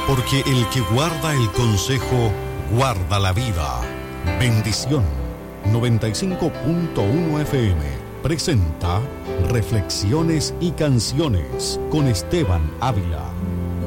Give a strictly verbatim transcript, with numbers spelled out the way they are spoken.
porque el que guarda el consejo, guarda la vida. Bendición noventa y cinco punto uno F M presenta Reflexiones y Canciones con Esteban Ávila.